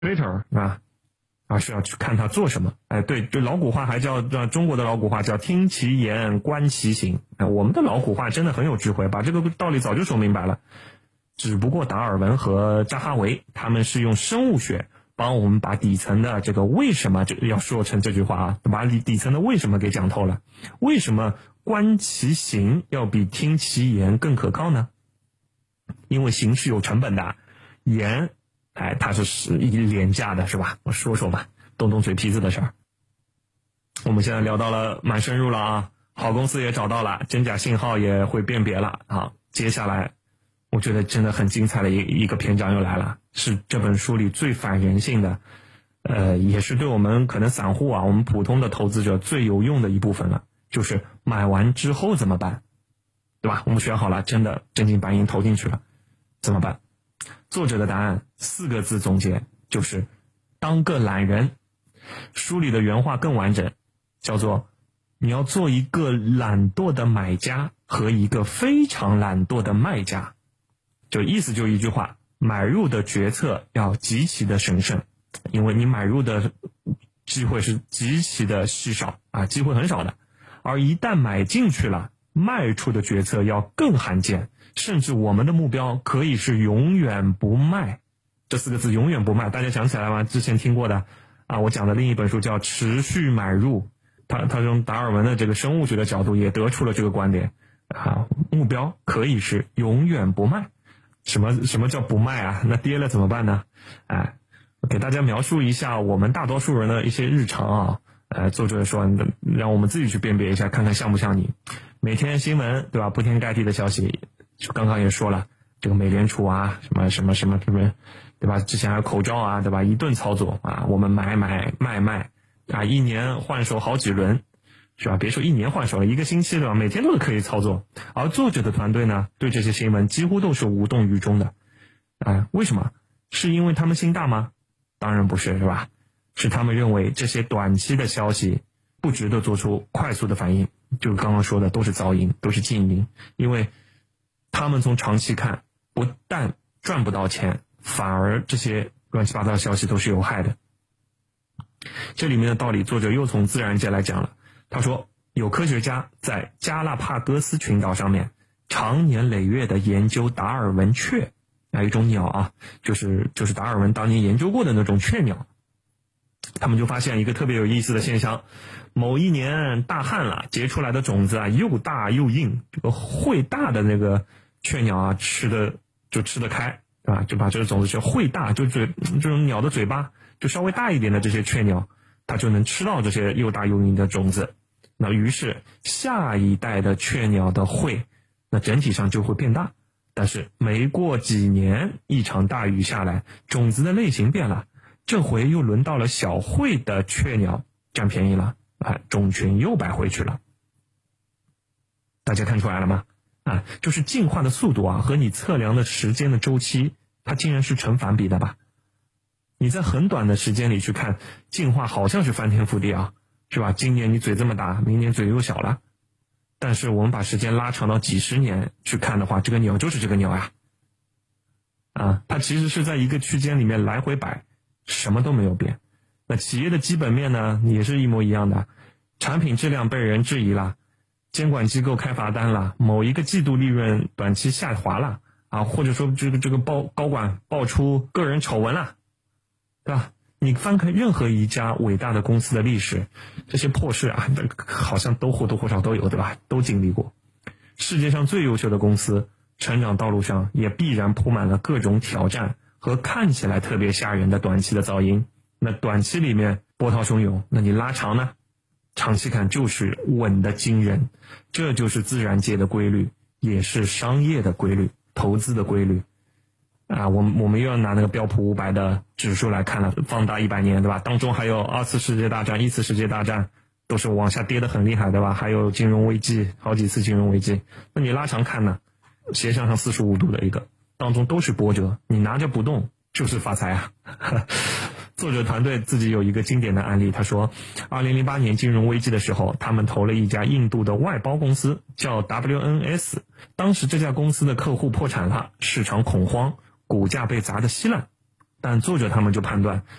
Twitter 是要去看他做什么。对，就老古话还叫中国的老古话叫听其言观其行。我们的老古话真的很有智慧，把这个道理早就说明白了。只不过达尔文和扎哈维他们是用生物学帮我们把底层的这个为什么，就要说成这句话啊，把底层的为什么给讲透了。为什么观其行要比听其言更可靠呢？因为行是有成本的，言它是廉价的，是吧？我说说吧，动动嘴皮子的事儿。我们现在聊到了蛮深入了啊，好公司也找到了，真假信号也会辨别了啊。接下来我觉得真的很精彩的一个篇章又来了，是这本书里最反人性的，也是对我们可能散户我们普通的投资者最有用的一部分了，就是买完之后怎么办，对吧？我们选好了，真的真金白银投进去了，怎么办？作者的答案4个字总结，就是当个懒人。书里的原话更完整，叫做你要做一个懒惰的买家和一个非常懒惰的卖家。就意思就一句话，买入的决策要极其的神圣，因为你买入的机会是极其的稀少机会很少的，而一旦买进去了，卖出的决策要更罕见，甚至我们的目标可以是永远不卖。这4个字永远不卖，大家想起来吗？之前听过的我讲的另一本书叫持续买入，他从达尔文的这个生物学的角度也得出了这个观点目标可以是永远不卖。什么叫不卖啊？那跌了怎么办呢？给大家描述一下我们大多数人的一些日常作者说让我们自己去辨别一下，看看像不像你。每天新闻对吧，铺天盖地的消息，刚刚也说了，这个美联储什么对吧，之前还有口罩对吧，一顿操作我们买卖一年换手好几轮，是吧？别说一年换手了，1个星期对吧，每天都是可以操作。而作者的团队呢，对这些新闻几乎都是无动于衷的为什么？是因为他们心大吗？当然不是，是吧？是他们认为这些短期的消息不值得做出快速的反应，就刚刚说的都是噪音，都是静音，因为他们从长期看，不但赚不到钱，反而这些乱七八糟的消息都是有害的。这里面的道理，作者又从自然界来讲了。他说，有科学家在加拉帕戈斯群岛上面长年累月的研究达尔文雀，一种鸟就是达尔文当年研究过的那种雀鸟。他们就发现一个特别有意思的现象，某一年大旱了，结出来的种子又大又硬，这个会大的那个雀鸟吃得开，对吧？就把这个种子会大，就这种鸟的嘴巴就稍微大一点的这些雀鸟，它就能吃到这些又大又硬的种子。那于是下一代的雀鸟的喙，那整体上就会变大。但是没过几年，一场大雨下来，种子的类型变了，这回又轮到了小喙的雀鸟占便宜了，种群又摆回去了。大家看出来了吗？就是进化的速度和你测量的时间的周期，它竟然是成反比的吧？你在很短的时间里去看，进化好像是翻天覆地是吧？今年你嘴这么大，明年嘴又小了。但是我们把时间拉长到几十年去看的话，这个鸟就是这个鸟它其实是在一个区间里面来回摆，什么都没有变。那企业的基本面呢，也是一模一样的，产品质量被人质疑了，监管机构开罚单了，某一个季度利润短期下滑了或者说这个高管爆出个人丑闻了，对吧？你翻开任何一家伟大的公司的历史，这些破事好像都或多或少都有，对吧？都经历过。世界上最优秀的公司，成长道路上也必然铺满了各种挑战和看起来特别吓人的短期的噪音。那短期里面波涛汹涌，那你拉长呢？长期看就是稳的惊人。这就是自然界的规律，也是商业的规律，投资的规律。我们又要拿那个标普500的指数来看了，放大100年，对吧？当中还有2次世界大战、1次世界大战，都是往下跌得很厉害，对吧？还有金融危机，好几次金融危机。那你拉长看呢，斜向上45度的一个，当中都是波折，你拿着不动就是发财作者团队自己有一个经典的案例，他说2008年金融危机的时候，他们投了一家印度的外包公司叫 WNS， 当时这家公司的客户破产了，市场恐慌，股价被砸得稀烂。 但作者他们就判断